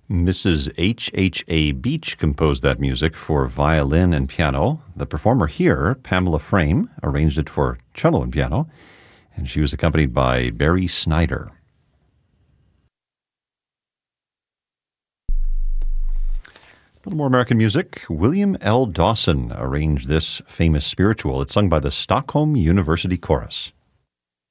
Mrs. H.H.A. Beach composed that music for violin and piano. The performer here, Pamela Frame, arranged it for cello and piano, and she was accompanied by Barry Snyder. A little more American music. William L. Dawson arranged this famous spiritual. It's sung by the Stockholm University Chorus.